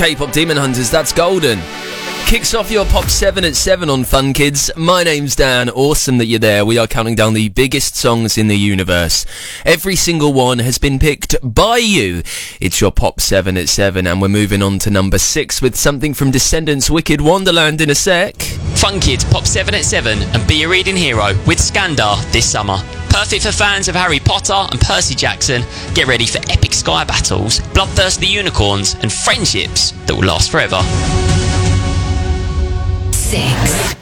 K-pop Demon Hunters, that's Golden. Kicks off your Pop 7 at 7 on Fun Kids. My name's Dan, awesome that you're there. We are counting down the biggest songs in the universe. Every single one has been picked by you. It's your Pop 7 at 7, and we're moving on to number 6 with something from Descendants' Wicked Wonderland in a sec. Fun Kids Pop 7 at 7 and Be a Reading Hero with Skandar this summer. Perfect for fans of Harry Potter and Percy Jackson. Get ready for epic sky battles, bloodthirsty unicorns and friendships that will last forever. 6.